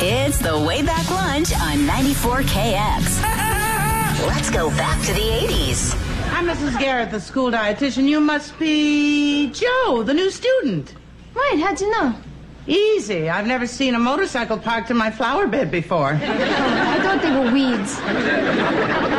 It's the Way Back Lunch on 94KX. Let's go back to the 80s. I'm Mrs. Garrett, the school dietitian. You must be Joe, the new student. Right, how'd you know? Easy. I've never seen a motorcycle parked in my flower bed before. I thought they were weeds.